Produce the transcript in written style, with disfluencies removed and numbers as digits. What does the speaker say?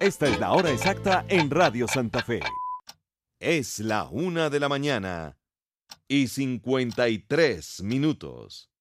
Esta es la hora exacta en Radio Santa Fe. Es la 1 de la mañana y 53 minutos.